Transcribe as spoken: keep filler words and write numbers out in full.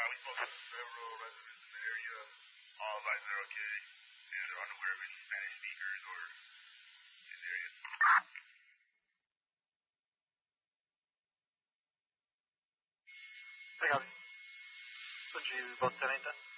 we spoke to several residents in the area. All advise they're okay, and they're unaware of any Spanish speakers or in the area. Obrigado. Bom dia, Vossa Excelência.